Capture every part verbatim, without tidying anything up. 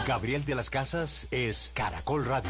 Gabriel de las Casas es Caracol Radio.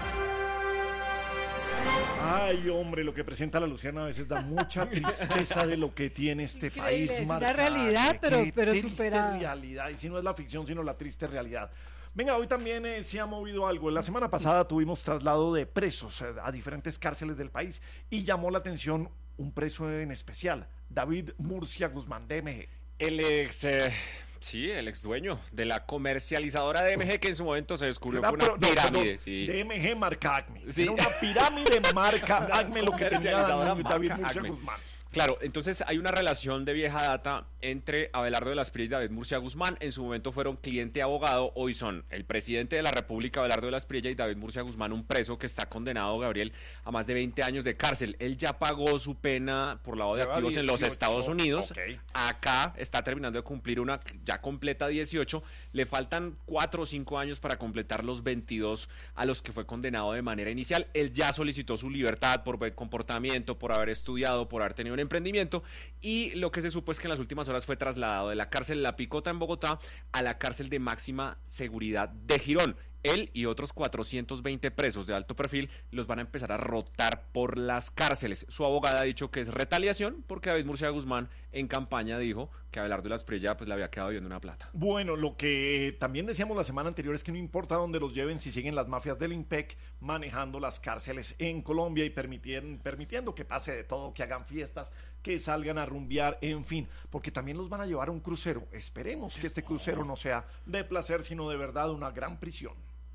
Ay, hombre, lo que presenta la Luciana a veces da mucha tristeza de lo que tiene este Increíble, país. es una Marcade. realidad, pero, Qué pero triste superada. realidad, y si no es la ficción, sino la triste realidad. Venga, hoy también eh, se ha movido algo. La semana pasada tuvimos traslado de presos eh, a diferentes cárceles del país y llamó la atención un preso en especial, David Murcia Guzmán, D M G. El ex, eh, sí, el ex dueño de la comercializadora D M G, que en su momento se descubrió Será que una pro- no, pirámide. perdón, Sí. D M G marca Acme. Sí. Era una pirámide marca Acme lo que tenía Comercializadora David marca Murcia Acme. Guzmán. Claro, entonces hay una relación de vieja data entre Abelardo de las Prias y David Murcia Guzmán. En su momento fueron cliente y abogado, hoy son el presidente de la República, Abelardo de las Prias, y David Murcia Guzmán, un preso que está condenado, Gabriel, a más de veinte años de cárcel. Él ya pagó su pena por lavado de Lleva activos en los dieciocho, Estados Unidos. ok. Acá está terminando de cumplir una, ya completa dieciocho. Le faltan cuatro o cinco años para completar los veintidós a los que fue condenado de manera inicial. Él ya solicitó su libertad por buen comportamiento, por haber estudiado, por haber tenido un emprendimiento. Y lo que se supo es que en las últimas horas fue trasladado de la cárcel La Picota en Bogotá a la cárcel de máxima seguridad de Girón. Él y otros cuatrocientos veinte presos de alto perfil los van a empezar a rotar por las cárceles. Su abogada ha dicho que es retaliación porque David Murcia Guzmán en campaña dijo que Abelardo de las Prias pues le había quedado viendo una plata. Bueno, lo que también decíamos la semana anterior es que no importa dónde los lleven si siguen las mafias del IMPEC manejando las cárceles en Colombia y permitien, permitiendo que pase de todo, que hagan fiestas, que salgan a rumbear, en fin, porque también los van a llevar a un crucero. Esperemos que este crucero no sea de placer, sino de verdad una gran prisión.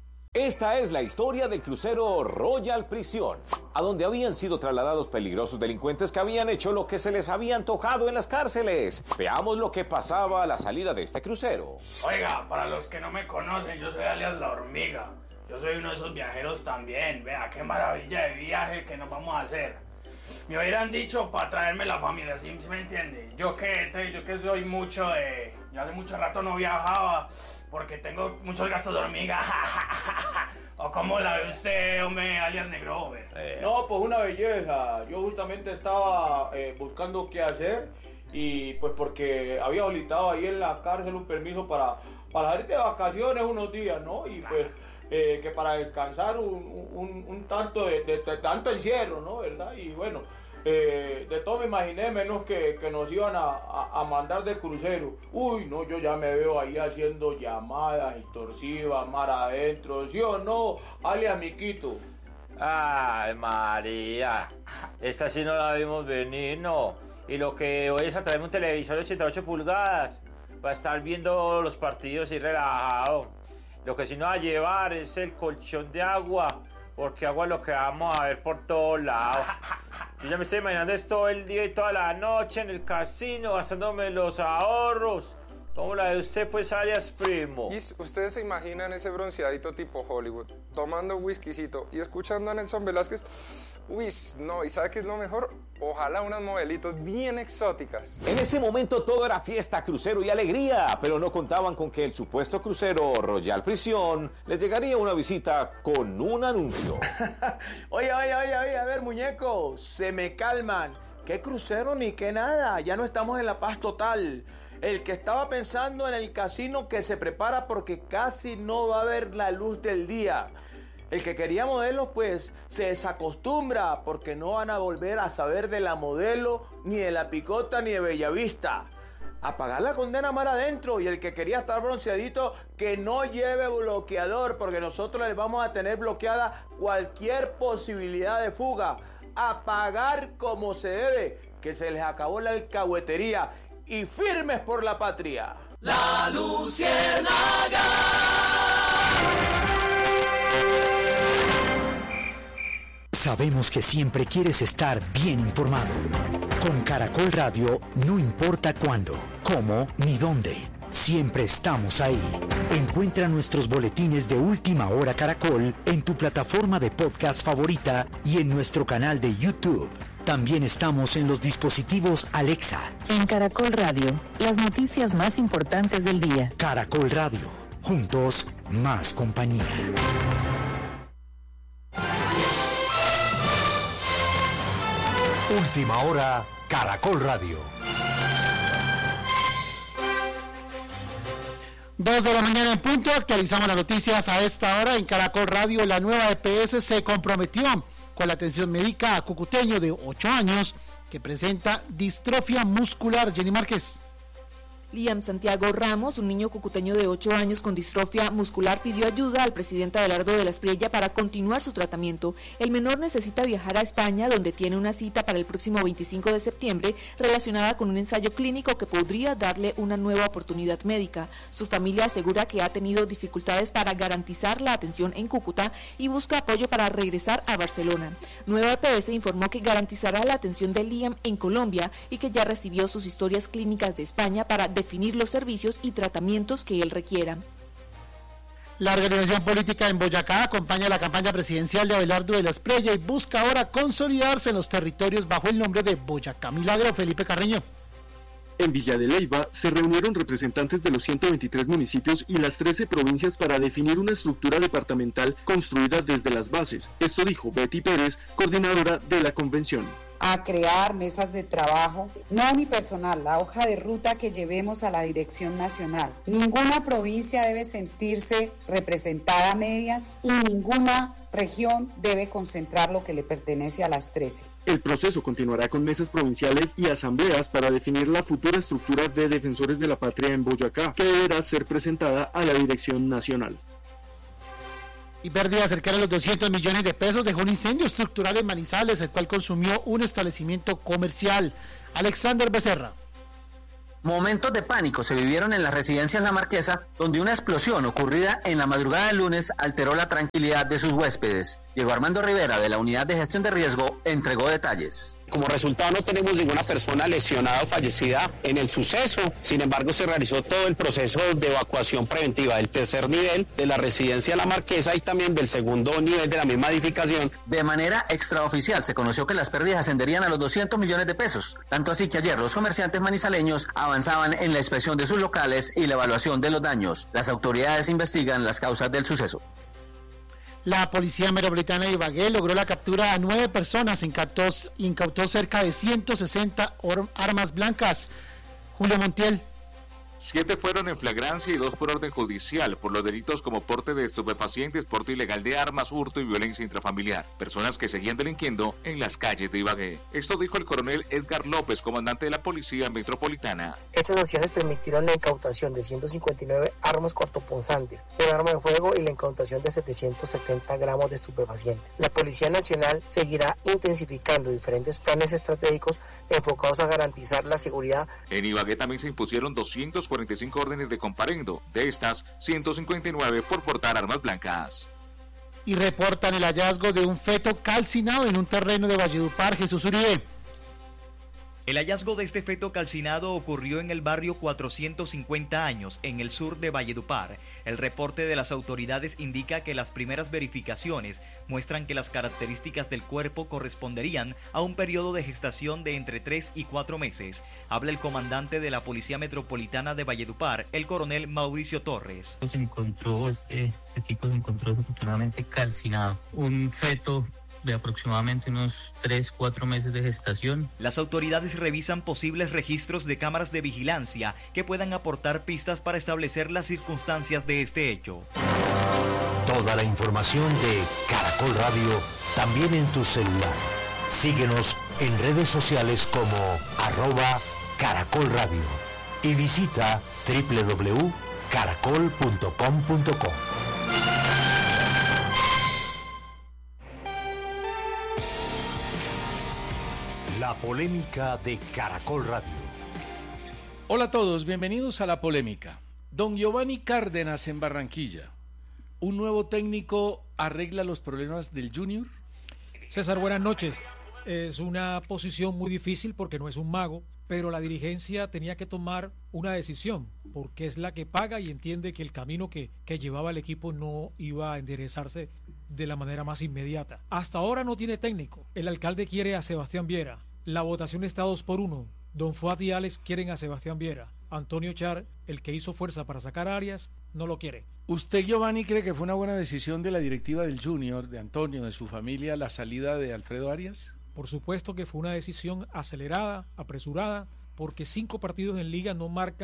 Esta es la historia del crucero Royal Prisión, a donde habían sido trasladados peligrosos delincuentes que habían hecho lo que se les había antojado en las cárceles. Veamos lo que pasaba a la salida de este crucero. Oiga, para los que no me conocen, yo soy alias La Hormiga. Yo soy uno de esos viajeros también. Vea, qué maravilla de viaje el que nos vamos a hacer. Me hubieran dicho para traerme la familia, ¿sí, ¿sí me entiende? Yo que, te- yo que soy mucho de... Yo hace mucho rato no viajaba porque tengo muchos gastos de hormiga. ¿O cómo la ve usted, hombre, alias Negrover? Eh, No, pues una belleza. Yo justamente estaba eh, buscando qué hacer y pues porque había solicitado ahí en la cárcel un permiso para, para salir de vacaciones unos días, ¿no? Y pues eh, que para descansar un, un, un tanto de, de- de tanto encierro, ¿no? ¿Verdad? Y bueno, eh, de todo me imaginé menos que, que nos iban a, a, a mandar de crucero. Uy, no, yo ya me veo ahí haciendo llamadas extorsivas, mar adentro, ¿sí o no? Alias Miquito. Ay, María, esta sí no la vimos venir, no. Y lo que hoy es a traerme un televisor de ochenta y ocho pulgadas para estar viendo los partidos y relajado. Lo que sí nos va a llevar es el colchón de agua, porque agua es lo que vamos a ver por todos lados. Yo ya me estoy imaginando esto el día y toda la noche en el casino, gastándome los ahorros. ¿Cómo la de usted, pues, alias primo? Y ustedes se imaginan ese bronceadito tipo Hollywood, tomando whiskycito y escuchando a Nelson Velázquez. Uy, no, ¿y sabe qué es lo mejor? Ojalá unas modelitos bien exóticas. En ese momento todo era fiesta, crucero y alegría, pero no contaban con que el supuesto crucero Royal Prisión les llegaría una visita con un anuncio. Oye, oye, oye, oye, a ver, muñeco, se me calman. ¿Qué crucero ni qué nada? Ya no estamos en la paz total. El que estaba pensando en el casino que se prepara porque casi no va a ver la luz del día. El que quería modelos, pues, se desacostumbra porque no van a volver a saber de la Modelo, ni de La Picota, ni de Bellavista. A pagar la condena mar adentro, y el que quería estar bronceadito, que no lleve bloqueador, porque nosotros les vamos a tener bloqueada cualquier posibilidad de fuga. A pagar como se debe, que se les acabó la alcahuetería, y firmes por la patria. La Luciérnaga. Sabemos que siempre quieres estar bien informado. Con Caracol Radio, no importa cuándo, cómo ni dónde. Siempre estamos ahí. Encuentra nuestros boletines de Última Hora Caracol en tu plataforma de podcast favorita y en nuestro canal de YouTube. También estamos en los dispositivos Alexa. En Caracol Radio, las noticias más importantes del día. Caracol Radio, juntos, más compañía. Última Hora, Caracol Radio. Dos de la mañana en punto, actualizamos las noticias a esta hora en Caracol Radio. La nueva E P S se comprometió con la atención médica a cucuteño de ocho años que presenta distrofia muscular. Jenny Márquez. Liam Santiago Ramos, un niño cucuteño de ocho años con distrofia muscular, pidió ayuda al presidente Abelardo de la Espriella para continuar su tratamiento. El menor necesita viajar a España, donde tiene una cita para el próximo veinticinco de septiembre relacionada con un ensayo clínico que podría darle una nueva oportunidad médica. Su familia asegura que ha tenido dificultades para garantizar la atención en Cúcuta y busca apoyo para regresar a Barcelona. Nueva E P S informó que garantizará la atención de Liam en Colombia y que ya recibió sus historias clínicas de España para definir los servicios y tratamientos que él requiera. La organización política en Boyacá acompaña la campaña presidencial de Abelardo de la Espriella y busca ahora consolidarse en los territorios bajo el nombre de Boyacá Milagro. Felipe Carreño. En Villa de Leyva se reunieron representantes de los ciento veintitrés municipios y las trece provincias para definir una estructura departamental construida desde las bases. Esto dijo Betty Pérez, coordinadora de la convención. A crear mesas de trabajo, no unipersonal, la hoja de ruta que llevemos a la dirección nacional. Ninguna provincia debe sentirse representada a medias y ninguna región debe concentrar lo que le pertenece a las trece. El proceso continuará con mesas provinciales y asambleas para definir la futura estructura de defensores de la patria en Boyacá, que deberá ser presentada a la dirección nacional. Y pérdida cercana a los doscientos millones de pesos dejó un incendio estructural en Manizales, el cual consumió un establecimiento comercial. Alexander Becerra. Momentos de pánico se vivieron en las residencias La Marquesa, donde una explosión ocurrida en la madrugada del lunes alteró la tranquilidad de sus huéspedes. Diego Armando Rivera, de la Unidad de Gestión de Riesgo, entregó detalles. Como resultado no tenemos ninguna persona lesionada o fallecida en el suceso, sin embargo se realizó todo el proceso de evacuación preventiva del tercer nivel de la residencia La Marquesa y también del segundo nivel de la misma edificación. De manera extraoficial se conoció que las pérdidas ascenderían a los doscientos millones de pesos, tanto así que ayer los comerciantes manizaleños avanzaban en la inspección de sus locales y la evaluación de los daños. Las autoridades investigan las causas del suceso. La Policía Metropolitana de Ibagué logró la captura a nueve personas, incautó, incautó cerca de ciento sesenta armas blancas. Julio Montiel. Siete fueron en flagrancia y dos por orden judicial por los delitos como porte de estupefacientes, porte ilegal de armas, hurto y violencia intrafamiliar. Personas que seguían delinquiendo en las calles de Ibagué. Esto dijo el coronel Edgar López, comandante de la Policía Metropolitana. Estas acciones permitieron la incautación de ciento cincuenta y nueve armas cortopunzantes, un arma de fuego y la incautación de setecientos setenta gramos de estupefacientes. La Policía Nacional seguirá intensificando diferentes planes estratégicos enfocados a garantizar la seguridad. En Ibagué también se impusieron doscientos cuarenta y cinco órdenes de comparendo, de estas ciento cincuenta y nueve por portar armas blancas. Y reportan el hallazgo de un feto calcinado en un terreno de Valledupar. Jesús Uribe. El hallazgo de este feto calcinado ocurrió en el barrio cuatrocientos cincuenta años, en el sur de Valledupar. El reporte de las autoridades indica que las primeras verificaciones muestran que las características del cuerpo corresponderían a un periodo de gestación de entre tres y cuatro meses. Habla el comandante de la Policía Metropolitana de Valledupar, el coronel Mauricio Torres. Se encontró, este fetico se encontró desafortunadamente calcinado. Un feto de aproximadamente unos tres, cuatro meses de gestación. Las autoridades revisan posibles registros de cámaras de vigilancia que puedan aportar pistas para establecer las circunstancias de este hecho. Toda la información de Caracol Radio también en tu celular. Síguenos en redes sociales como arroba Caracol Radio y visita doble u doble u doble u punto caracol punto com punto co. La polémica de Caracol Radio. Hola a todos, bienvenidos a La Polémica. Don Giovanni Cárdenas en Barranquilla. ¿Un nuevo técnico arregla los problemas del Junior? César, buenas noches. Es una posición muy difícil porque no es un mago, pero la dirigencia tenía que tomar una decisión porque es la que paga y entiende que el camino que, que llevaba el equipo no iba a enderezarse de la manera más inmediata. Hasta ahora no tiene técnico. El alcalde quiere a Sebastián Viera. La votación está dos por uno. Don Fuad y Alex quieren a Sebastián Viera. Antonio Char, el que hizo fuerza para sacar a Arias, no lo quiere. ¿Usted, Giovanni, cree que fue una buena decisión de la directiva del Junior, de Antonio, de su familia, la salida de Alfredo Arias? Por supuesto que fue una decisión acelerada, apresurada, porque cinco partidos en liga no marcan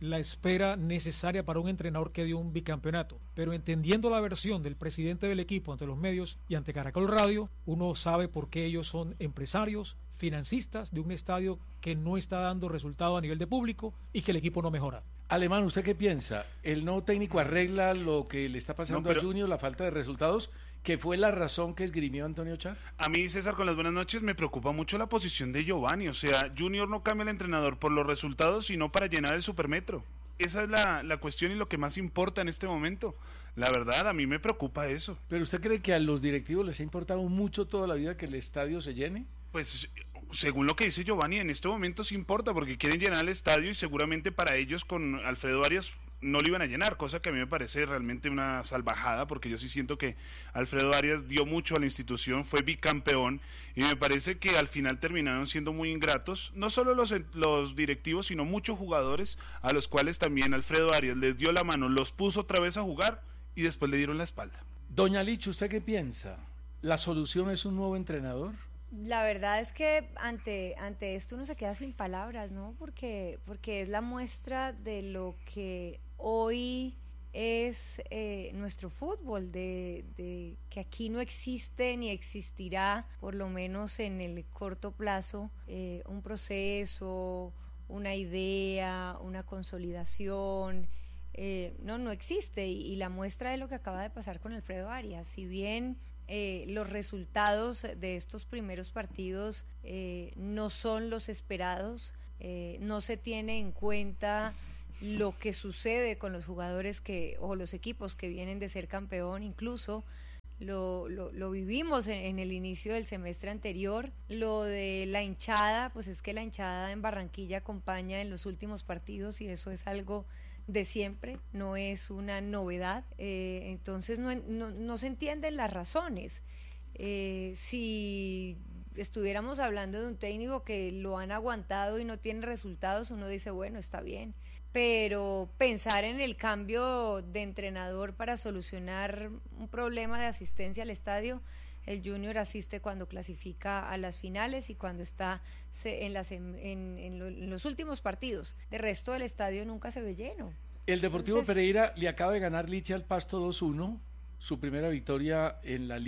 la espera necesaria para un entrenador que dio un bicampeonato. Pero entendiendo la versión del presidente del equipo ante los medios y ante Caracol Radio, uno sabe por qué ellos son empresarios, financistas de un estadio que no está dando resultado a nivel de público y que el equipo no mejora. Alemán, ¿usted qué piensa? ¿El nuevo técnico arregla lo que le está pasando no, pero... a Junior, la falta de resultados, que fue la razón que esgrimió Antonio Char? A mí, César, con las buenas noches, me preocupa mucho la posición de Giovanni. O sea, Junior no cambia el entrenador por los resultados, sino para llenar el supermetro. Esa es la, la cuestión y lo que más importa en este momento. La verdad, a mí me preocupa eso. ¿Pero usted cree que a los directivos les ha importado mucho toda la vida que el estadio se llene? Pues, según lo que dice Giovanni, en este momento sí importa, porque quieren llenar el estadio y seguramente para ellos con Alfredo Arias no lo iban a llenar, cosa que a mí me parece realmente una salvajada, porque yo sí siento que Alfredo Arias dio mucho a la institución, fue bicampeón, y me parece que al final terminaron siendo muy ingratos, no solo los, los directivos, sino muchos jugadores, a los cuales también Alfredo Arias les dio la mano, los puso otra vez a jugar, y después le dieron la espalda. Doña Licha, ¿usted qué piensa? ¿La solución es un nuevo entrenador? La verdad es que ante ante esto uno se queda sin palabras, ¿no? Porque porque es la muestra de lo que hoy es eh, nuestro fútbol, de, de que aquí no existe ni existirá, por lo menos en el corto plazo, eh, un proceso, una idea, una consolidación. Eh, no, no existe, y, y la muestra es lo que acaba de pasar con Alfredo Arias. Si bien Eh, los resultados de estos primeros partidos eh, no son los esperados, eh, no se tiene en cuenta lo que sucede con los jugadores que o los equipos que vienen de ser campeón, incluso lo, lo, lo vivimos en, en el inicio del semestre anterior. Lo de la hinchada, pues es que la hinchada en Barranquilla acompaña en los últimos partidos y eso es algo de siempre, no es una novedad, eh, entonces no, no, no se entienden las razones. Eh, si estuviéramos hablando de un técnico que lo han aguantado y no tiene resultados, uno dice, bueno, está bien, pero pensar en el cambio de entrenador para solucionar un problema de asistencia al estadio, el Junior asiste cuando clasifica a las finales y cuando está en, las, en, en, lo, en los últimos partidos. De resto, el estadio nunca se ve lleno. El Deportivo Entonces, Pereira le acaba de ganar Licha al Pasto dos uno, su primera victoria en la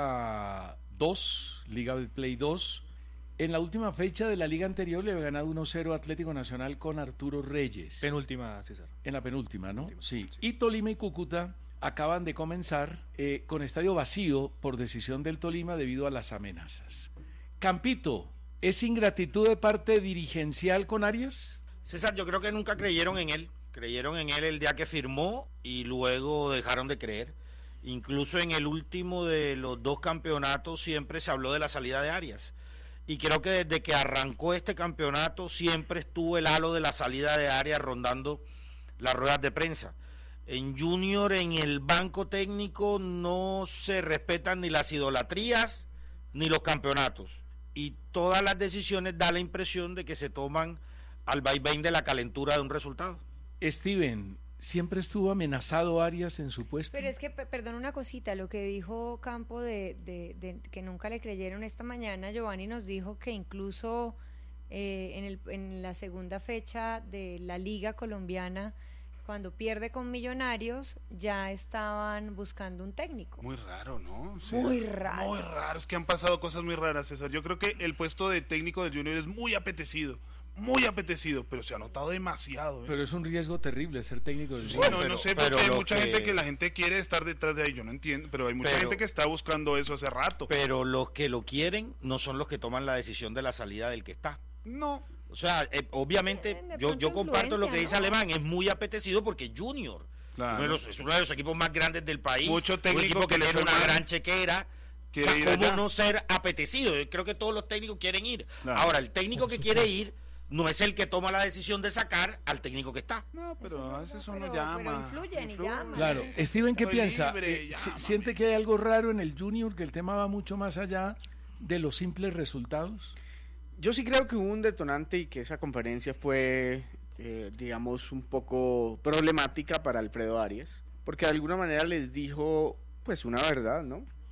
Liga dos, Liga del Play dos. En la última fecha de la liga anterior le había ganado uno cero Atlético Nacional con Arturo Reyes. Penúltima, César. En la penúltima, ¿no? Penúltima, sí. sí. Y Tolima y Cúcuta acaban de comenzar eh, con estadio vacío por decisión del Tolima debido a las amenazas. Campito, ¿es ingratitud de parte dirigencial con Arias? César, yo creo que nunca creyeron en él. Creyeron en él el día que firmó y luego dejaron de creer. Incluso en el último de los dos campeonatos siempre se habló de la salida de Arias. Y creo que desde que arrancó este campeonato siempre estuvo el halo de la salida de Arias rondando las ruedas de prensa. En Junior, en el banco técnico, no se respetan ni las idolatrías ni los campeonatos. Y todas las decisiones da la impresión de que se toman al vaivén de la calentura de un resultado. Steven, ¿siempre estuvo amenazado Arias en su puesto? Pero es que, perdón una cosita, lo que dijo Campo de, de, de que nunca le creyeron esta mañana, Giovanni nos dijo que incluso eh, en, el, en la segunda fecha de la Liga Colombiana, cuando pierde con Millonarios, ya estaban buscando un técnico. Muy raro, ¿no? Sí, muy raro. Muy raro, es que han pasado cosas muy raras, César. Yo creo que el puesto de técnico del Junior es muy apetecido, muy apetecido, pero se ha notado demasiado. ¿eh? Pero es un riesgo terrible ser técnico del Junior. Sí, bueno, no sé, porque hay mucha que... gente que la gente quiere estar detrás de ahí, yo no entiendo, pero hay mucha pero, gente que está buscando eso hace rato. Pero los que lo quieren no son los que toman la decisión de la salida del que está. No. O sea, eh, obviamente, yo, yo comparto lo que dice ¿no? Alemán, es muy apetecido porque Junior claro. uno de los, es uno de los equipos más grandes del país, mucho técnico un equipo que, que tiene una gran chequera, o sea, ¿cómo allá? no ser apetecido? Yo creo que todos los técnicos quieren ir. Claro. Ahora, el técnico que quiere ir no es el que toma la decisión de sacar al técnico que está. No, pero a veces uno pero, llama. Pero influyen y llaman. Claro. Steven, ¿qué Estoy piensa? Libre, eh, ¿Siente que hay algo raro en el Junior, que el tema va mucho más allá de los simples resultados? Yo sí creo que hubo un detonante y que esa conferencia fue, eh, digamos, un poco problemática para Alfredo Arias, porque de alguna manera les dijo, pues, una verdad, ¿no?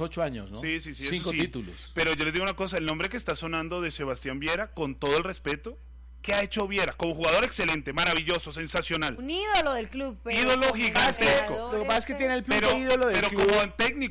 ocho años, ¿no? Sí, sí, sí. Cinco sí. títulos. Pero yo les digo una cosa, el nombre que está sonando de Sebastián Viera, con todo el respeto, ¿qué ha hecho Viera? Como jugador excelente, maravilloso, sensacional. Un ídolo del club. Pero ídolo gigantesco. Lo que pasa es que tiene el plus pero, de ídolo del pero club. como técnico,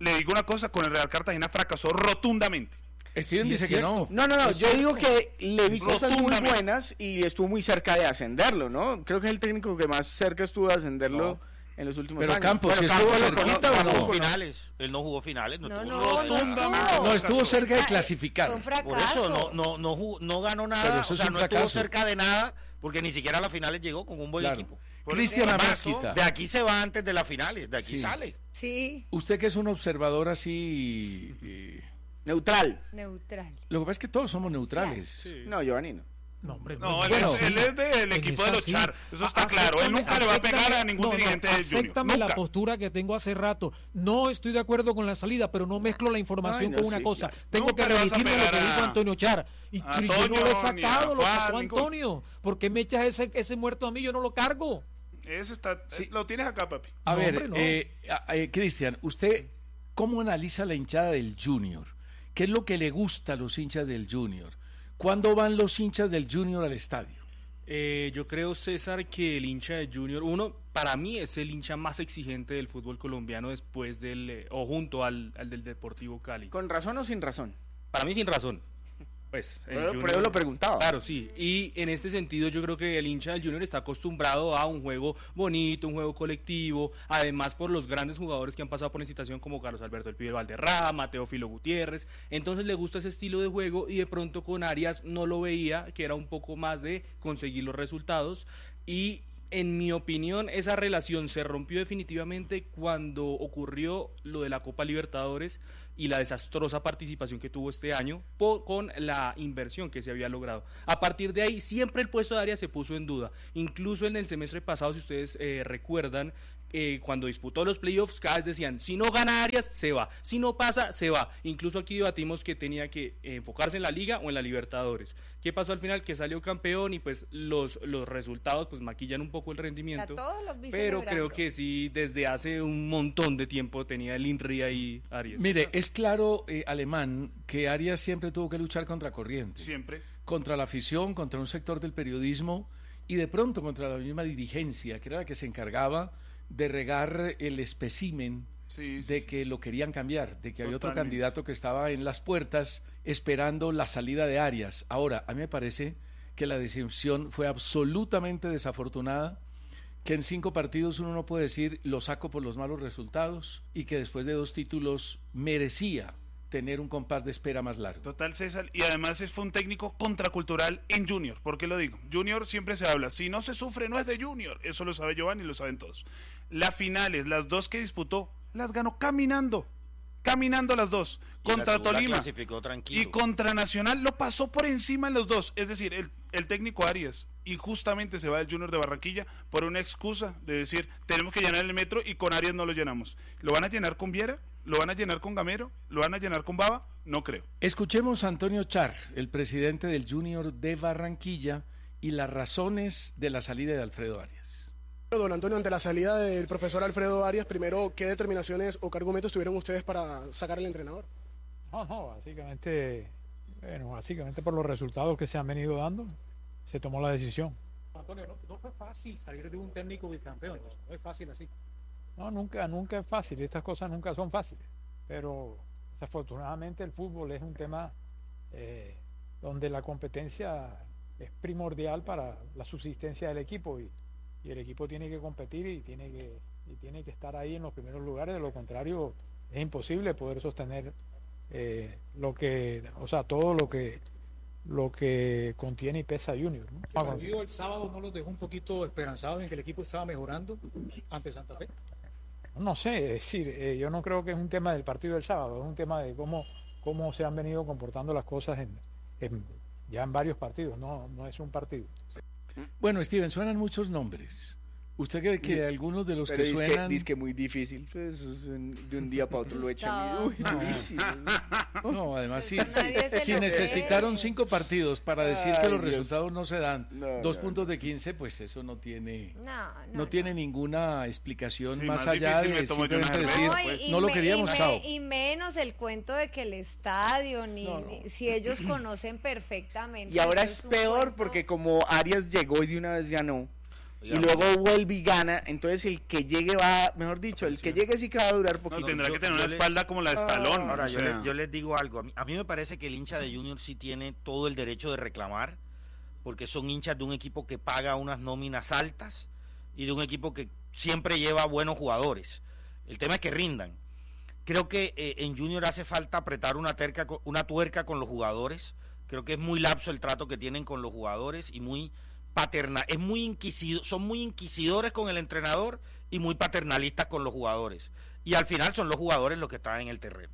le digo una cosa, con el Real Cartagena fracasó rotundamente. Steven Sí, dice es que cierto. no. No, no, no, Es yo cierto. digo que le vi cosas muy Rotundamente. buenas y estuvo muy cerca de ascenderlo, ¿no? Creo que es el técnico que más cerca estuvo de ascenderlo en los últimos Pero años. Campos, ¿sí estuvo Campos lo cerquita cono- o no no? jugó finales. Él no jugó finales. No, No, tuvo no, finales. no estuvo. No, estuvo cerca de Fue clasificar. un Por eso fracaso. no, no, no, jugó- no ganó Pero nada, eso o es sea, un no estuvo fracaso. cerca de nada, porque ni siquiera a las finales llegó con un buen Claro. equipo. Cristian Además, Amezquita. de aquí se va antes de las finales, de aquí Sí. sale. Sí, Usted que es un observador así... eh, Neutral. neutral. lo que pasa es que todos somos neutrales. No, Giovanni no. No, hombre, No, él, Bueno, es, él es del en equipo esa de los sí. Char, eso está A- claro, él acéptame- nunca le va a pegar a acéptame- ningún no, no, dirigente de Junior, acéptame la nunca. postura que tengo hace rato. No estoy de acuerdo con la salida, pero no mezclo la información Ay, no, con una sí, cosa. claro. Tengo Nunca que le vas a remitirme a lo que pegar dijo a- Antonio Char. Y a yo no Toño, lo he ni a sacado, lo Juan, sacó ningún- Antonio. ¿Por qué me echas ese, ese muerto a mí? Yo no lo cargo. Ese está, Sí. lo tienes acá, papi. A No, ver, hombre, no. eh, a- eh, Cristian, ¿usted cómo analiza la hinchada del Junior? ¿Qué es lo que le gusta a los hinchas del Junior? ¿Cuándo van los hinchas del Junior al estadio? Eh, yo creo, César, que el hincha de Junior, uno, para mí es el hincha más exigente del fútbol colombiano después del, eh, o junto al, al del Deportivo Cali. ¿Con razón o sin razón? Para mí sin razón. Pues, el Pero- Junior- pero yo lo preguntaba. Claro, sí. Y en este sentido yo creo que el hincha del Junior está acostumbrado a un juego bonito, un juego colectivo, además por los grandes jugadores que han pasado por la institución como Carlos Alberto El Pibe Valderrama, Teófilo Gutiérrez. Entonces le gusta ese estilo de juego y de pronto con Arias no lo veía, que era un poco más de conseguir los resultados. Y en mi opinión, esa relación se rompió definitivamente cuando ocurrió lo de la Copa Libertadores y la desastrosa participación que tuvo este año po- con la inversión que se había logrado. A partir de ahí, siempre el puesto de Arias se puso en duda. Incluso en el semestre pasado, si ustedes eh, recuerdan, eh, cuando disputó los playoffs, cada vez decían, si no gana Arias, se va. Si no pasa, se va. Incluso aquí debatimos que tenía que eh, enfocarse en la Liga o en la Libertadores. ¿Qué pasó al final? Que salió campeón y pues los, los resultados pues maquillan un poco el rendimiento. A todos los vi Pero celebrando. creo que sí, desde hace un montón de tiempo tenía el INRI ahí Arias. Mire, es claro, eh, Alemán, que Arias siempre tuvo que luchar contra corriente. Siempre. Contra la afición, contra un sector del periodismo y de pronto contra la misma dirigencia, que era la que se encargaba de regar el espécimen Sí, sí, de sí. que lo querían cambiar, de que había otro Totalmente. candidato que estaba en las puertas esperando la salida de Arias. Ahora, a mí me parece que la decisión fue absolutamente desafortunada, que en cinco partidos uno no puede decir lo saco por los malos resultados y que después de dos títulos merecía tener un compás de espera más largo. Total, César, y además es- fue un técnico contracultural en Junior. ¿Por qué lo digo? Junior siempre se habla, si no se sufre no es de Junior, eso lo sabe Giovanni y lo saben todos. Las finales, las dos que disputó, las ganó caminando, caminando las dos, Y la contra segunda Tolima clasificó tranquilo. y contra Nacional lo pasó por encima en los dos, es decir, el, el técnico Arias, y justamente se va del Junior de Barranquilla por una excusa de decir, tenemos que llenar el metro y con Arias no lo llenamos. ¿Lo van a llenar con Viera? ¿Lo van a llenar con Gamero? ¿Lo van a llenar con Baba? No creo. Escuchemos a Antonio Char, el presidente del Junior de Barranquilla, y las razones de la salida de Alfredo Arias. Don Antonio, ante la salida del profesor Alfredo Arias, primero, ¿qué determinaciones o qué argumentos tuvieron ustedes para sacar al entrenador? No, no, básicamente, bueno, básicamente por los resultados que se han venido dando, se tomó la decisión. Antonio, no, no fue fácil salir de un técnico bicampeón, no es fácil así. No, nunca, nunca es fácil, estas cosas nunca son fáciles, pero desafortunadamente el fútbol es un tema eh, donde la competencia es primordial para la subsistencia del equipo y, y el equipo tiene que competir y tiene que, y tiene que estar ahí en los primeros lugares, de lo contrario es imposible poder sostener eh, lo que, o sea, todo lo que lo que contiene y pesa Junior, ¿no? El partido del sábado no los dejó un poquito esperanzados en que el equipo estaba mejorando ante Santa Fe. No sé, es decir, eh, yo no creo que es un tema del partido del sábado, es un tema de cómo, cómo se han venido comportando las cosas en, en, ya en varios partidos, no, no es un partido. Bueno, Steven, suenan muchos nombres. ¿Usted cree que algunos de los Pero que dice suenan... que, dice que muy difícil, pues, eso es un- de un día para otro lo echan. No. Uy, durísimo. No, además sí, Nadie se si lo necesitaron cinco partidos para decir que Ay, los Dios. resultados no se dan, No, dos no, puntos de quince, pues eso no tiene No, no, no, tiene ninguna explicación Sí, más más allá difícil me de tomo yo una simplemente cerveza, decir, pues. y no lo me- queríamos, y me- chao. Y menos el cuento de que el estadio, ni, ni- si ellos conocen perfectamente. Y ahora eso es un peor cuento- porque como Arias llegó y de una vez ganó. y luego vuelve y gana, entonces el que llegue va, mejor dicho, el que llegue sí que va a durar poquito. Y tendrá yo- que tener yo una le- espalda como la de Stallone. Ahora, o yo, sea. le- yo les digo algo. A mí, a mí me parece que el hincha de Junior sí tiene todo el derecho de reclamar, porque son hinchas de un equipo que paga unas nóminas altas y de un equipo que siempre lleva buenos jugadores. El tema es que rindan. Creo que eh, en Junior hace falta apretar una, terca, co- una tuerca con los jugadores. Creo que es muy lapso el trato que tienen con los jugadores y muy paternal. Es muy inquisido, son muy inquisidores con el entrenador y muy paternalistas con los jugadores. Y al final son los jugadores los que están en el terreno.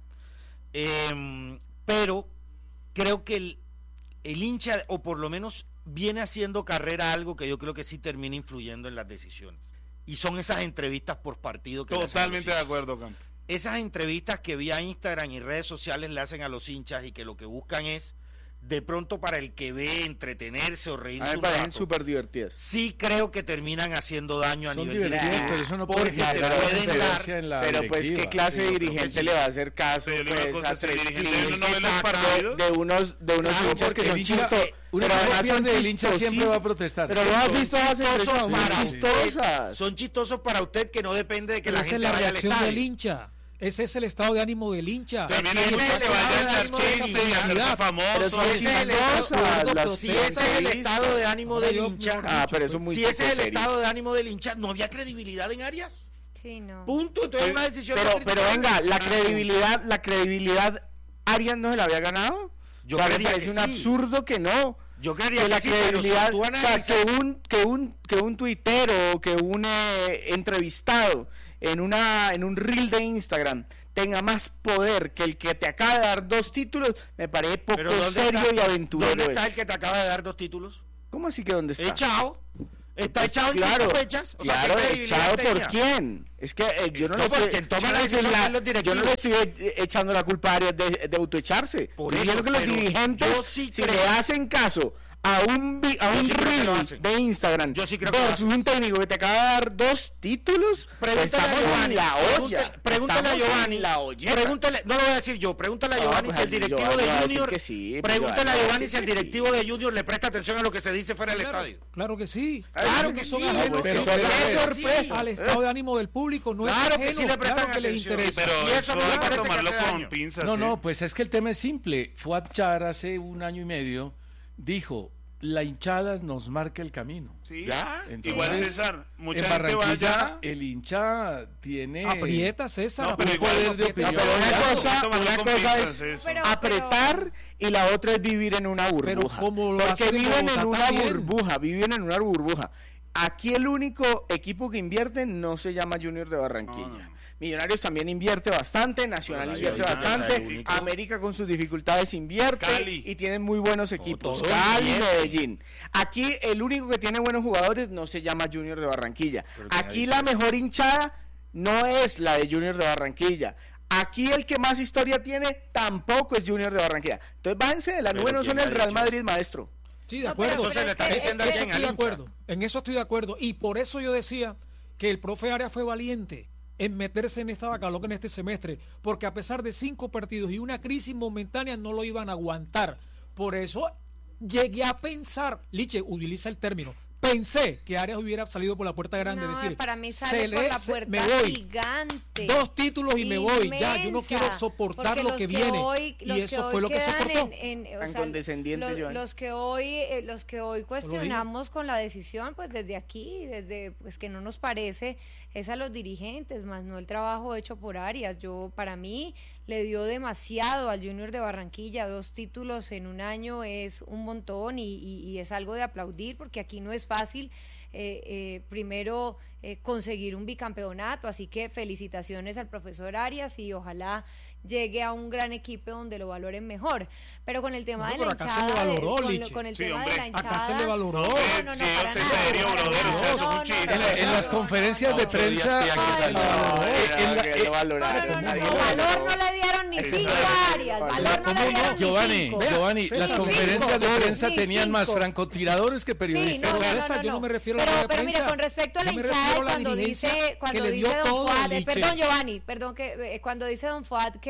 Eh, pero creo que el, el hincha, o por lo menos viene haciendo carrera algo que yo creo que sí termina influyendo en las decisiones. Y son esas entrevistas por partido que le hacen a los Totalmente de hinchas. acuerdo, Campo. Esas entrevistas que vía Instagram y redes sociales le hacen a los hinchas y que lo que buscan es, de pronto para el que ve, entretenerse o A reírse mí me un parecen rato, súper divertidas. sí creo que terminan haciendo daño a Son nivel divertidas, directivo. pero eso no puede Porque te generar pueden diferencia dar en la Pero pues, directiva. ¿qué clase de Sí, yo creo que dirigente sí. le va a hacer caso Sí, yo le digo una pues, cosa, a si el tres dirigente clips no ve los partidos, de unos, de unos Claro, hinchas que porque son el hincha- chistosos? un Pero equipo además son pierde, el hincha siempre va a protestar. Pero lo has visto esas chistosos expresiones, para son usted. chistosas. Son chistosos para usted, que no depende de que Pero la esa es gente la vaya al reacción estadio. del hincha. Ese es el estado de ánimo del hincha. También Ese hay es mucha el que vaya a estado de echar ánimo de chiste y hacerse publicidad. famoso. Pero son Ese es el estado- chistosas las Si ese es el estado de ánimo del Yo- hincha, Ah, pero eso es muy si ese es el poco serio. estado de ánimo del hincha, ¿no había credibilidad en Arias? Sí, no. Punto. Entonces es una decisión Pero, no pero criticable. venga, la credibilidad, la credibilidad, ¿Arias no se la había ganado? Yo o sea, me creería parece que un sí. absurdo que no. Yo creería Que la que sí, pero si credibilidad, tú o sea, analizas- que un, que un, que un tuitero, que un eh, entrevistado en una, en un reel de Instagram tenga más poder que el que te acaba de dar dos títulos, me parece poco Pero ¿dónde serio está- y aventurero. ¿Dónde está eso. el que te acaba de dar dos títulos? ¿Cómo así que dónde está? Echado. Está echado en Claro, cinco fechas. O sea, claro, ¿qué credibilidad echado por tenía? quién. Es que eh, yo no, No, le porque estoy, quien toma yo no la le estoy decisión la- son los yo no directivos. le estoy eh, echando la culpa a Arias de, de autoecharse. Por Estoy eso, diciendo que los pero dirigentes, yo sí si creo- le hacen caso a un, vi- a Yo un sí creo que lo reel hacen. de Instagram Yo sí creo que lo versus un técnico que te acaba de dar dos títulos, Pregúntale estamos a Giovanni, en la olla. pregúntale- Pregúntale a Estamos Giovanni. en la olleta. Pregúntale, no lo voy a decir yo, pregúntale a Ah, Giovanni pues si el así directivo Giovanni de va a decir Junior. que sí, pues Pregúntale Giovanni a va a Giovanni decir si el que sí. directivo de Junior le presta atención a lo que se dice fuera del Claro, estadio. claro que sí. Claro que sí. Son No, ajenos pues, pero que eso es al- sorpresa. al estado de ánimo del público, no Claro es que ajeno, sí le prestan claro que les atención, interesa. Pero Y eso eso no me hay que parece que tomarlo hace con daño. pinzas. No, sí. no, pues es que el tema es simple. Fuad Char hace un año y medio dijo, la hinchada nos marca el camino. Sí. ¿Ya? Entonces, Igual César, mucha en gente Barranquilla vaya. el hincha tiene Aprieta, César. No, pero un igual, poder de no, opinión. No, pero una Claro, cosa, tomarlo una con cosa pinzas, es eso. Pero- apretar y la otra es vivir en una Pero burbuja. como lo Porque hacen en viven en Bogotá una también. burbuja, viven en una burbuja. Aquí el único equipo que invierte no se llama Junior de Barranquilla. No, no. Millonarios también invierte bastante, Nacional Pero ahí invierte hay nada, bastante, el único. América con sus dificultades invierte Cali. y tienen muy buenos equipos. todos Cali, invierten. Medellín. Aquí el único que tiene buenos jugadores no se llama Junior de Barranquilla. Pero tiene Aquí la mejor hinchada no es la de Junior de Barranquilla. Aquí el que más historia tiene tampoco es Junior de Barranquilla. Entonces bájense de la Pero nube, no ¿quién son le el ha Real dicho? Madrid, maestro. Sí, de No, pero- acuerdo. Eso se le está es que- diciendo es a que- quién, Estoy de al hincha. acuerdo. En eso estoy de acuerdo. Y por eso yo decía que el profe Arias fue valiente en meterse en esta vaca loca en este semestre, porque a pesar de cinco partidos y una crisis momentánea no lo iban a aguantar. Por eso llegué a pensar, Liche, utiliza el término, pensé que Arias hubiera salido por la puerta grande, No, es decir, para mí sale se por le- la se- puerta me voy. gigante. Dos títulos y me voy, ya, yo no Inmensa, quiero soportar porque lo los que viene. hoy- Y los eso hoy fue lo que quedan soportó. en- en- o Tan sea, condescendiente, lo- Joan. los que hoy eh, los que hoy cuestionamos con la decisión, pues desde aquí, desde pues que no nos parece, es a los dirigentes, más no el trabajo hecho por Arias. Yo, para mí, le dio demasiado al Junior de Barranquilla. Dos títulos en un año es un montón y, y- y es algo de aplaudir, porque aquí no es fácil eh, eh, primero eh, conseguir un bicampeonato, así que felicitaciones al profesor Arias y ojalá llegue a un gran equipo donde lo valoren mejor. Pero con el tema No, de pero la acá se hinchada, le de- valoró, con, lo- Liche. con el Sí, tema hombre. de la hinchada, Acá se le valoró. no, no, no, Dios, para sé nada, serio, para brother, nada. o sea, eso es No, un no, chiste. no, En, la- en no, las no, conferencias no, de no. prensa Ay, en la- que en lo la- valoraron, No, no, no, nadie no, lo valor valoró. no le dieron ni cinco a Arias, valor no ¿Cómo le no? dieron ni Giovanni, cinco. Giovanni, César, las cinco, conferencias de no, prensa ni tenían más cinco. francotiradores que Sí, periodistas. no, no, no, César, no, yo no me refiero a pero, la de pero mire, prensa. con respecto a la Yo me hinchada, refiero a la cuando dirigencia dice, que cuando le dio dice Don todo, Fuad, eh, Liche. perdón Giovanni, perdón que eh, cuando dice Don Fuad que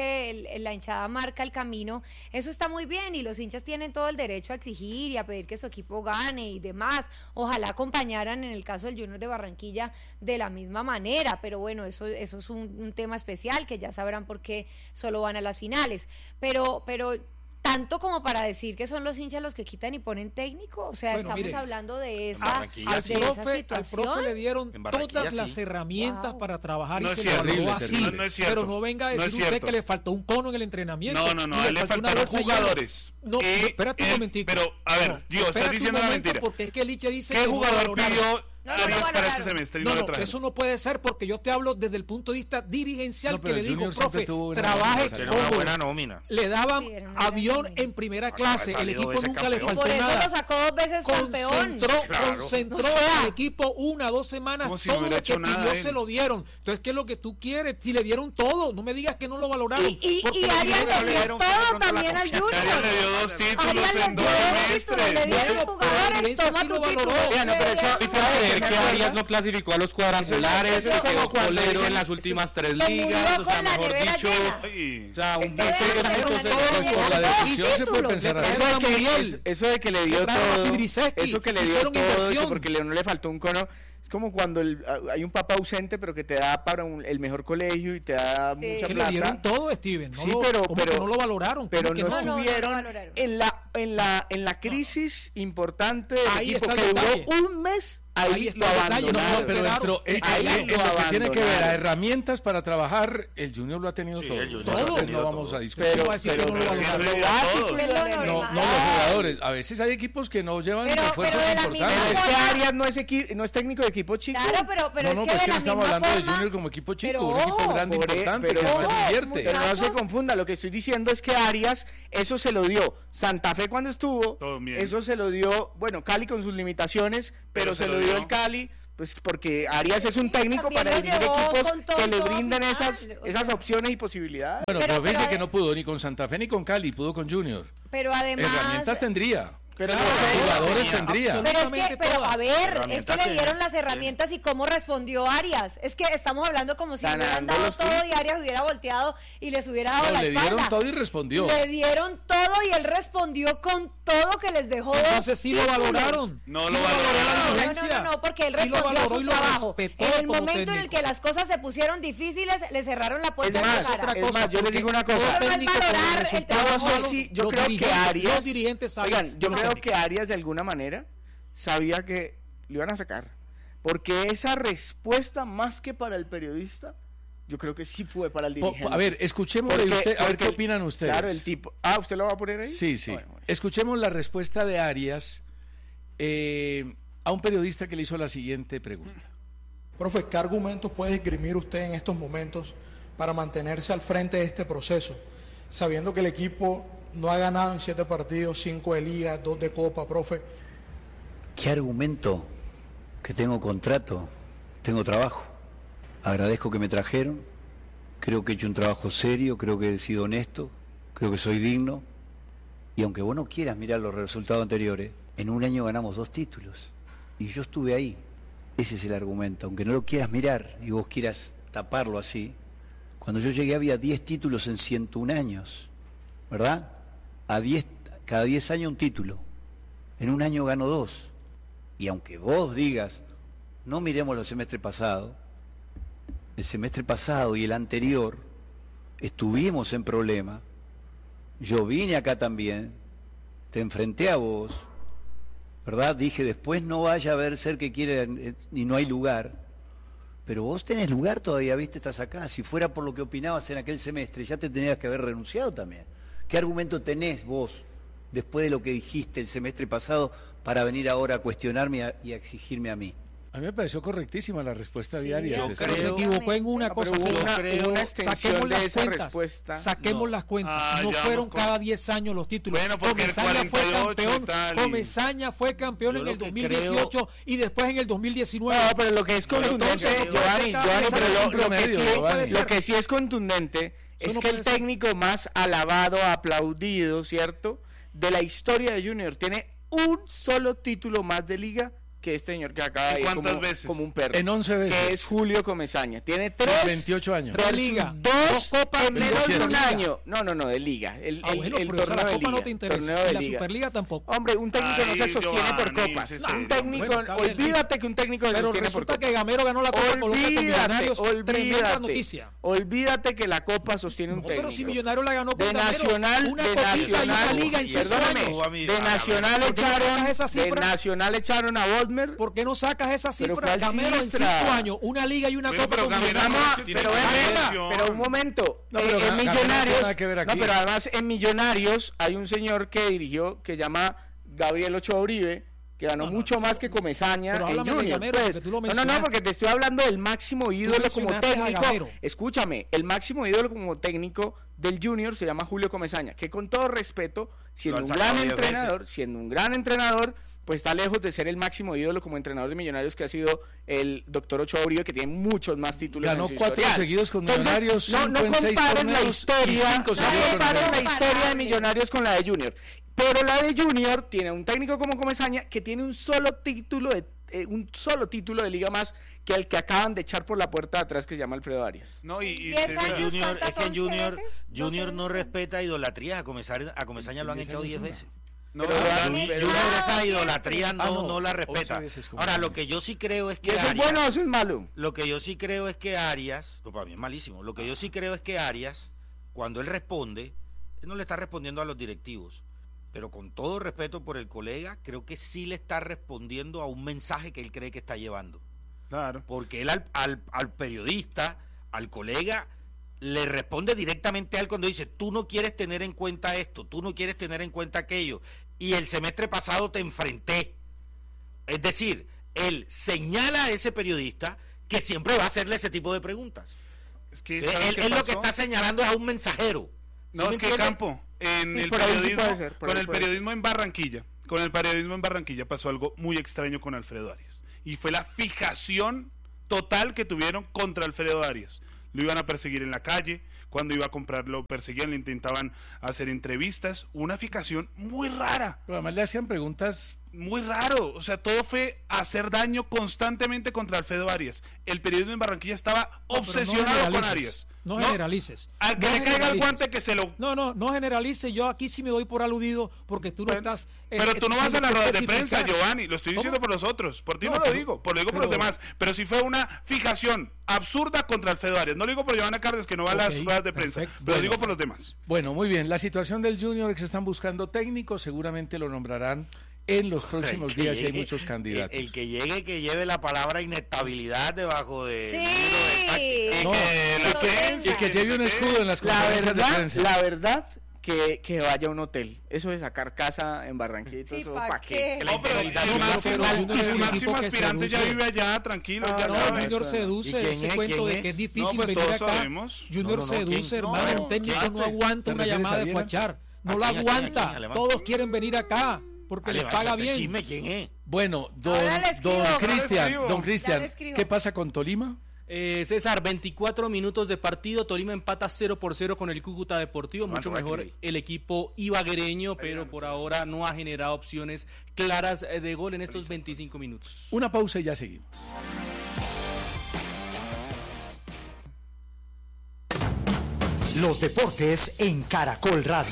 que el, el, la hinchada marca el camino, eso está muy bien y los hinchas tienen todo el derecho a exigir y a pedir que su equipo gane y demás. Ojalá acompañaran en el caso del Junior de Barranquilla de la misma manera, pero bueno, eso, eso es un, un tema especial que ya sabrán por qué solo van a las finales. Pero, pero tanto como para decir que son los hinchas los que quitan y ponen técnico, o sea, bueno, estamos mire, hablando de esa, al, de profe, esa al profe le dieron todas sí. las herramientas wow. para trabajar no y es se cierto, lo valoró así, no, no es cierto, pero no venga a decir no es usted cierto. que le faltó un cono en el entrenamiento. No, no, no, a él le faltaron jugadores. No, eh, espérate un eh, momentito. Pero, a ver, no, Dios, estás diciendo una mentira. Porque es que Liche dice ¿Qué que jugador no pidió No, Arias no, no, para no, este semestre y no, no, no, lo trajeron? eso no puede ser porque yo te hablo desde el punto de vista dirigencial no, que le digo, profe, trabaje como una buena nómina. Le daban sí, avión nómina. en primera clase, el equipo nunca campeón. le faltó Por eso nada. lo sacó dos veces campeón. Concentró, claro. concentró o sea, al equipo una, dos semanas, si todo no lo hubiera que hecho nada pidió él. se lo dieron. Entonces, ¿qué es lo que tú quieres? Si le dieron todo, no me digas que no lo valoraron. Y, y, porque y le Arias dieron- le dio todo también al Junior. Arias le dio dos títulos Arias le en dio dos dos títulos, le semestres. dieron Bueno, jugadores, pero Alianza toma sí tu lo título. valoró. Le Bueno, pero dieron eso, tu eso de creer título. que Arias no clasificó a los cuadrangulares, Eso- que quedó eso- colero en las últimas tres Lo ligas, murió o sea, con la mejor nevera dicho, llena. Ay, o sea, un Es que buen vean, técnico la se- nevera Pues por la llena. decisión se puede Títulos. pensar así. Eso Eso de, que, Muriel. es- eso de que le dio Le trajeron a todo, Fidrisecki, eso que le dio hicieron todo, y que inversión. porque le, no le faltó un cono, es como cuando el, hay un papá ausente pero que te da para un- el mejor colegio y te da Sí. mucha que plata. le dieron todo, Steven. No Sí, lo, pero- ¿cómo pero- que no lo valoraron? pero ¿Cómo que no, no? No, no, no estuvieron lo valoraron. en la en la en la crisis importante del Ahí equipo está que el duró detalle. un mes, ahí, Ahí está lo el detalle, no abandonaron. puedo No, pero Claro, dentro, eh, ahí ahí, en lo lo que tiene que ver a abandonaron. herramientas para trabajar, el Junior lo ha tenido Sí, todo. el Junior lo ha Entonces tenido no vamos todo. a discutir. Pero, va a decir que pero, no lo pero valoraron? lo Sí, básico todo. y Es lo lo elemental. No, normal. no los jugadores. A veces hay equipos que no llevan Pero- refuerzos pero de la Pero misma importantes. es que forma- Arias no es equi- no es técnico de equipo chico. Claro, pero, pero no, es no, que pues de que la no estamos misma hablando de forma- Junior como equipo chico, pero un equipo ojo, grande, Por e- importante, pero, que además ojo, invierte. pero no se muchachos. confunda, lo que estoy diciendo es que Arias, eso se lo dio Santa Fe cuando estuvo, Todo bien. eso se lo dio, bueno, Cali con sus limitaciones, pero, se, lo dio el Cali, pues porque Arias es un técnico también para lo dirigir llevó equipos con todo que le todo brinden final, esas, o esas sea. opciones y posibilidades. Bueno, Pero- pero, pero fíjese que ade- no pudo ni con Santa Fe ni con Cali, pudo con Junior. Pero además... Herramientas tendría. Pero Claro, no, jugadores tenía. tendría. Pero es que, Absolutamente pero todas. a ver, es que Herramientas le tiene. dieron las herramientas y cómo respondió Arias. Es que estamos hablando como si le hubieran Ganando dado los todo y títulos. Arias hubiera volteado y les hubiera dado No, la le espalda. dieron todo y respondió. Le dieron todo y él respondió con todo que les dejó. Entonces sí lo títulos. valoraron. No Sí lo valoró la valoraron. No, no, dirigencia. no, no, porque él Sí lo respondió a valoró su y lo trabajo. respetó En el como momento en el técnico. que las cosas se pusieron difíciles, le cerraron la Es puerta en la más, cara. es más, yo les digo una cosa. Pero no es valorar el Yo no trabajo. sé si, yo Los creo que dirigentes- Arias, los dirigentes saben. oigan, yo Los creo técnicos. que Arias de alguna manera sabía que lo iban a sacar, porque esa respuesta más que para el periodista, yo creo que sí fue para el Po- dirigente. A ver, escuchemos de Porque- usted, a ver porque qué el- opinan ustedes. Claro, el tipo. Ah, ¿usted lo va a poner ahí? Sí, sí. Bueno, bueno. Escuchemos la respuesta de Arias eh, a un periodista que le hizo la siguiente pregunta. Profe, ¿qué argumentos puede esgrimir usted en estos momentos para mantenerse al frente de este proceso, sabiendo que el equipo no ha ganado en siete partidos, cinco de liga, dos de copa, profe? ¿Qué argumento? Que tengo contrato, tengo trabajo. Agradezco que me trajeron, creo que he hecho un trabajo serio, creo que he sido honesto, creo que soy digno. Y aunque vos no quieras mirar los resultados anteriores, en un año ganamos dos títulos. Y yo estuve ahí. Ese es el argumento. Aunque no lo quieras mirar y vos quieras taparlo así, cuando yo llegué había diez títulos en ciento un años, ¿verdad? A diez, cada diez años un título. En un año gano dos. Y aunque vos digas, no miremos el semestre pasado, el semestre pasado y el anterior estuvimos en problema. Yo vine acá también, te enfrenté a vos, ¿verdad? Dije, después no vaya a ver ser que quiere y no hay lugar. Pero vos tenés lugar todavía, viste, estás acá. Si fuera por lo que opinabas en aquel semestre, ya te tenías que haber renunciado también. ¿Qué argumento tenés vos, después de lo que dijiste el semestre pasado, para venir ahora a cuestionarme y a, y a exigirme a mí? A mí me pareció correctísima la respuesta de Arias. yo Esta- creo- Se equivocó en una No, cosa. pero hubo señor. una- Creo- hubo una extensión saquemos de las esa cuentas, respuesta. Saquemos No. las cuentas. Ah, no ya fueron vamos con- cada diez años los títulos. Bueno, porque el Comesaña fue cuarenta y ocho campeón. y tal, y- Comesaña fue campeón Yo en lo el que dos mil dieciocho y después en el dos mil diecinueve. No, pero lo que es contundente, Entonces, Giovanni, cada Giovanni, vez pero hay lo, un lo que promedio, sí, Giovanni. lo que sí es contundente Eso es no que el puede ser. técnico más alabado, aplaudido, ¿cierto?, de la historia de Junior tiene un solo título más de liga que que este señor que acaba de ir ¿Cuántas como, veces? como un perro. En once veces. Que es Julio Comesaña. Tiene tres. veintiocho años. Tres liga. Dos, Dos copas en de menos de liga. un año. No, no, no, de liga. El, Ah, el, bueno, el pero esa, torneo la de copa liga. no te interesa. torneo de Y la liga. Superliga tampoco. Hombre, un técnico no se Ay, sostiene por Giovanni, copas. sí, No, sí, un no, técnico, bueno, está bien. olvídate que un técnico se Pero sostiene por resulta copas. que Gamero ganó la Copa Colombia con Olvídate, Millonarios. Tremenda olvídate. noticia. Olvídate que la copa sostiene un No, técnico. pero si Millonarios la ganó con de Gamero, Nacional, una de copita y una Nacional, liga en cinco perdóname, años. de Nacional ¿Por qué no echaron, sacas esa de cifra? Nacional echaron a Bodmer. ¿Por qué no sacas esa ¿Pero cifra? cuál Gamero en cifra? cinco años, una liga y una Bueno, Copa pero con Gamero Millonarios. Vamos, no tiene pero, ven, presión. pero un momento, No, eh, pero en Ga- Gamero no tiene Millonarios, nada que ver no, aquí. pero además en Millonarios hay un señor que dirigió que llama Gabriel Ochoa Uribe, que ganó No, no, mucho no, más no. que Comesaña Pero en háblame de Junior, Gamero, pues. porque tú lo No, no, no, mencionaste. porque te estoy hablando del máximo ídolo como mencionaste a técnico. Gamero. Escúchame, el máximo ídolo como técnico del Junior se llama Julio Comesaña, que con todo respeto, siendo Lo un han gran sacado diez entrenador, siendo un gran entrenador, pues está lejos de ser el máximo ídolo como entrenador de Millonarios que ha sido el doctor Ochoa Uribe, que tiene muchos más títulos Ganó en su cuatro historial. seguidos con Entonces, Millonarios, no, no cinco en seis comparen la torneos y historia, cinco no seguidos con comparen la Millonarios. historia de Millonarios con la de Junior. Pero la de Junior tiene un técnico como Comesaña que tiene un solo título de eh, un solo título de liga más que el que acaban de echar por la puerta de atrás, que se llama Alfredo Arias. No, y, y ¿Diez se- años? Junior, es ¿Cuántas? que en ¿once Junior, veces? Junior ¿doce no veces? respeta idolatrías. A Comesaña, a Comesaña lo han echado diez veces. no, Pero- ¿verdad? Junior, pero- Junior Ah, esa siempre. idolatría no, Ah, no, no la once respeta. veces como Ahora, Junior. lo que yo sí creo es ¿Y que eso es Arias, bueno o eso es malo? lo que yo sí creo es que Arias, no, para mí es malísimo, lo que yo sí creo es que Arias, cuando él responde, él no le está respondiendo a los directivos, pero con todo respeto por el colega, creo que sí le está respondiendo a un mensaje que él cree que está llevando. Claro. Porque él al, al, al periodista, al colega, le responde directamente a él cuando dice, tú no quieres tener en cuenta esto, tú no quieres tener en cuenta aquello, y el semestre pasado te enfrenté. Es decir, él señala a ese periodista que siempre va a hacerle ese tipo de preguntas. Es que, Él, ¿saben él- qué él lo que pasó? está señalando es a un mensajero. No, ¿Sí me es que entiende? Campo, en Sí, el por ahí sí periodismo, puede ser, por con ahí el puede periodismo en Barranquilla, con el periodismo en Barranquilla pasó algo muy extraño con Alfredo Arias. Y fue la fijación total que tuvieron contra Alfredo Arias. Lo iban a perseguir en la calle, cuando iba a comprar lo perseguían, le intentaban hacer entrevistas, una fijación muy rara. Pero además le hacían preguntas. Muy raro, o sea, todo fue hacer daño constantemente contra Alfredo Arias. El periodismo en Barranquilla estaba No, pero no obsesionado con generalices, Arias. No generalices. Al que No le caiga el generalices. guante que se lo... No, no, no generalice. Yo aquí sí me doy por aludido porque tú no Bueno, estás. eh, Pero tú no vas a las tienes que ruedas de prensa, especificar. Giovanni, lo estoy ¿Cómo? diciendo por los otros, por ti no, No, lo pero- digo, por lo digo por pero- los demás, pero si fue una fijación absurda contra Alfredo Arias, no lo digo por Giovanna Cárdenas que no va a las Ok, ruedas de prensa, perfecto. pero lo Bueno. digo por los demás. Bueno, muy bien. La situación del Junior es que se están buscando técnicos, seguramente lo nombrarán en los próximos El que días y hay llegue- muchos candidatos. El, el que llegue, que lleve la palabra inestabilidad debajo de... Sí. libro de táctica. No, que y lo que, piense, y que lleve un escudo en las La conferencias de verdad, prensa. la verdad, que, que vaya a un hotel. Eso de sacar casa en Barranquilla y todo Sí, eso, ¿pa' ¿para qué? qué? No, pero Pero el máximo, Junior es un el equipo máximo que aspirante ya seduce. vive allá, tranquilo, Ah, ya no, sabes. Junior ¿Y seduce quién ese es? cuento ¿Quién de es? que es No, difícil pues venir todos acá. sabemos. Junior No, no, no, seduce, ¿quién? hermano. No, Un técnico ¿quién? no aguanta ¿Te una refieres llamada a de Viera? Fachar. No ¿A la quién, a quién, a aguanta. quién? Alemán. Todos quieren venir acá porque les paga Levántate, bien. chisme, ¿quién es? Bueno, don, Ahora le escribo, don ahora le Cristian, escribo. don Ya Cristian, le escribo. ¿qué pasa con Tolima? Eh, César, veinticuatro minutos de partido, Tolima empata cero por cero con el Cúcuta Deportivo, mucho Aguanta, mejor aguanta. el equipo ibaguereño, pero por ahora no ha generado opciones claras eh, de gol en estos veinticinco minutos. Una pausa y ya seguimos. Los deportes en Caracol Radio.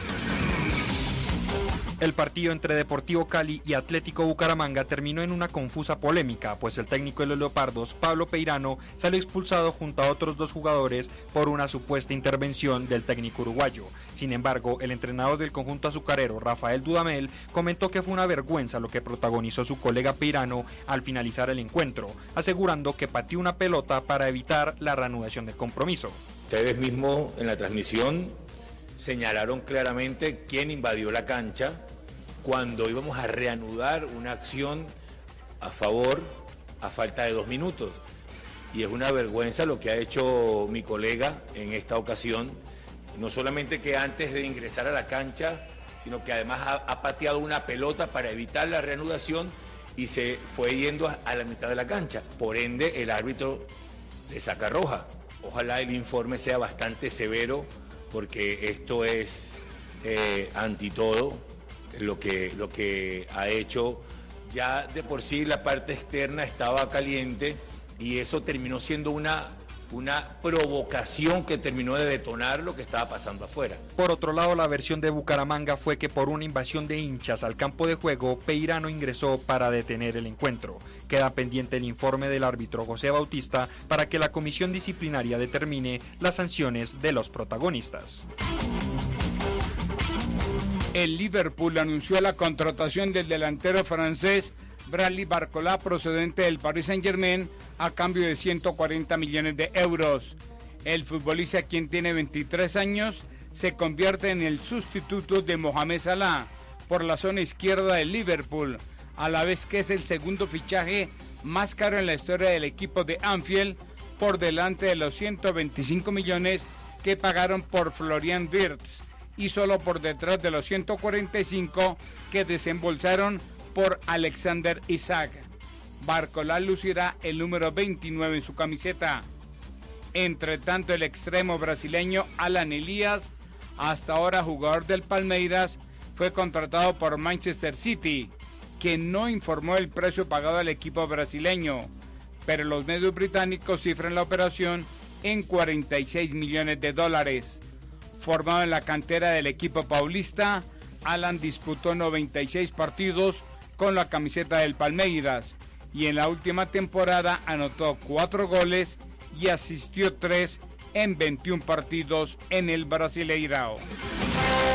El partido entre Deportivo Cali y Atlético Bucaramanga terminó en una confusa polémica, pues el técnico de los Leopardos, Pablo Peirano, salió expulsado junto a otros dos jugadores por una supuesta intervención del técnico uruguayo. Sin embargo, el entrenador del conjunto azucarero, Rafael Dudamel, comentó que fue una vergüenza lo que protagonizó su colega Peirano al finalizar el encuentro, asegurando que pateó una pelota para evitar la reanudación del compromiso. Ustedes mismos en la transmisión señalaron claramente quién invadió la cancha cuando íbamos a reanudar una acción a favor a falta de dos minutos. Y es una vergüenza lo que ha hecho mi colega en esta ocasión, no solamente que antes de ingresar a la cancha, sino que además ha, ha pateado una pelota para evitar la reanudación y se fue yendo a, a la mitad de la cancha. Por ende, el árbitro le saca roja. Ojalá el informe sea bastante severo, porque esto es eh, anti todo lo que, lo que ha hecho ya de por sí la parte externa estaba caliente y eso terminó siendo una, una provocación que terminó de detonar lo que estaba pasando afuera. Por otro lado, la versión de Bucaramanga fue que por una invasión de hinchas al campo de juego, Peirano ingresó para detener el encuentro. Queda pendiente el informe del árbitro José Bautista para que la comisión disciplinaria determine las sanciones de los protagonistas. El Liverpool anunció la contratación del delantero francés Bradley Barcola, procedente del Paris Saint-Germain, a cambio de ciento cuarenta millones de euros. El futbolista, quien tiene veintitrés años, se convierte en el sustituto de Mohamed Salah por la zona izquierda del Liverpool, a la vez que es el segundo fichaje más caro en la historia del equipo de Anfield, por delante de los ciento veinticinco millones que pagaron por Florian Wirtz y solo por detrás de los ciento cuarenta y cinco que desembolsaron por Alexander Isak. Barcola lucirá el número veintinueve en su camiseta. Entre tanto, el extremo brasileño Alan Elías, hasta ahora jugador del Palmeiras, fue contratado por Manchester City, que no informó el precio pagado al equipo brasileño, pero los medios británicos cifran la operación en cuarenta y seis millones de dólares. Formado en la cantera del equipo paulista, Alan disputó noventa y seis partidos con la camiseta del Palmeiras y en la última temporada anotó cuatro goles y asistió tres en veintiún partidos en el Brasileirao.